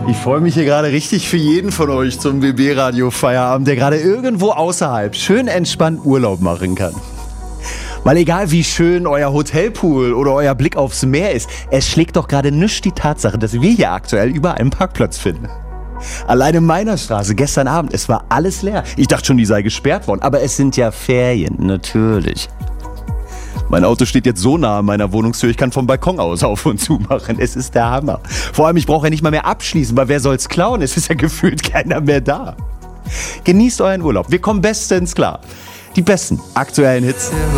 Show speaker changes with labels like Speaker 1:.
Speaker 1: Ich freue mich hier gerade richtig für jeden von euch zum BB-Radio-Feierabend, der gerade irgendwo außerhalb schön entspannt Urlaub machen kann. Weil egal wie schön euer Hotelpool oder euer Blick aufs Meer ist, es schlägt doch gerade nichts die Tatsache, dass wir hier aktuell überall einen Parkplatz finden. Allein in meiner Straße gestern Abend, es war alles leer. Ich dachte schon, die sei gesperrt worden, aber es sind ja Ferien, natürlich. Mein Auto steht jetzt so nah an meiner Wohnungstür, ich kann vom Balkon aus auf und zu machen. Es ist der Hammer. Vor allem, ich brauche ja nicht mal mehr abschließen, weil wer soll's klauen? Es ist ja gefühlt keiner mehr da. Genießt euren Urlaub. Wir kommen bestens klar. Die besten aktuellen Hits